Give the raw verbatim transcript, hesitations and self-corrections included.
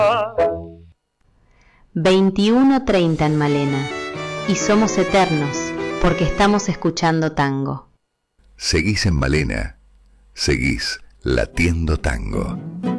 veintiuno treinta en Malena, y somos eternos porque estamos escuchando tango. Seguís en Malena, seguís latiendo tango.